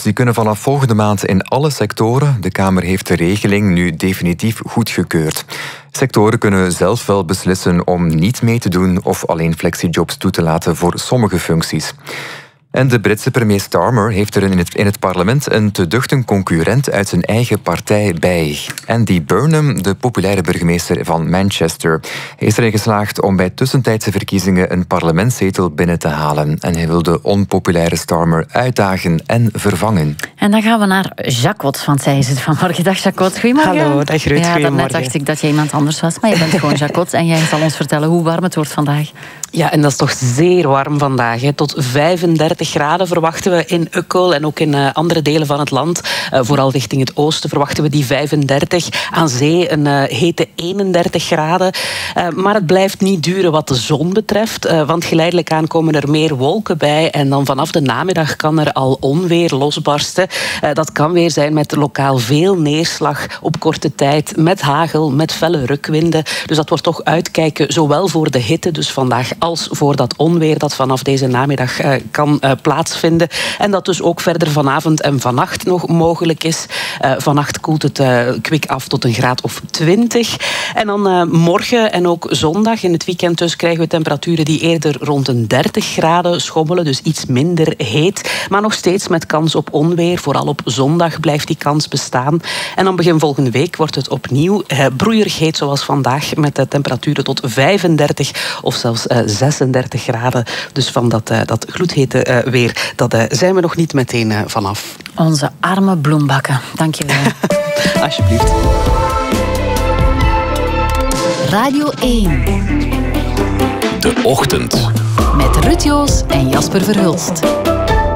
die kunnen vanaf volgende maand in alle sectoren. De Kamer heeft de regeling nu definitief goedgekeurd. Sectoren kunnen zelf wel beslissen om niet mee te doen of alleen flexijobs toe te laten voor sommige functies. En de Britse premier Starmer heeft er in het parlement een te duchte concurrent uit zijn eigen partij bij. Andy Burnham, de populaire burgemeester van Manchester. Hij is erin geslaagd om bij tussentijdse verkiezingen een parlementszetel binnen te halen. En hij wil de onpopulaire Starmer uitdagen en vervangen. En dan gaan we naar Jacquot, want zij is het vanmorgen. Dag Jacquot, goedemorgen. Hallo, dag Ruud, goedemorgen. Daarnet dacht ik dat jij iemand anders was, maar je bent gewoon Jacquot. En jij zal ons vertellen hoe warm het wordt vandaag. Ja, en dat is toch zeer warm vandaag. Hè. Tot 35 graden verwachten we in Ukkel en ook in andere delen van het land. Vooral richting het oosten verwachten we die 35. Aan zee een hete 31 graden. Maar het blijft niet duren wat de zon betreft. Want geleidelijk aan komen er meer wolken bij. En dan vanaf de namiddag kan er al onweer losbarsten. Dat kan weer zijn met lokaal veel neerslag op korte tijd. Met hagel, met felle rukwinden. Dus dat wordt toch uitkijken, zowel voor de hitte, dus vandaag, als voor dat onweer dat vanaf deze namiddag kan plaatsvinden. En dat dus ook verder vanavond en vannacht nog mogelijk is. Vannacht koelt het kwik af tot een graad of 20. En dan morgen en ook zondag, in het weekend dus, krijgen we temperaturen die eerder rond een 30 graden schommelen. Dus iets minder heet. Maar nog steeds met kans op onweer. Vooral op zondag blijft die kans bestaan. En dan begin volgende week wordt het opnieuw broeierig heet zoals vandaag. Met de temperaturen tot 35 of zelfs 36 graden. Dus van dat gloedhete weer, dat zijn we nog niet meteen vanaf. Onze arme bloembakken. Dank je wel. Alsjeblieft. Radio 1. De Ochtend. Met Ruud Joos en Jasper Verhulst.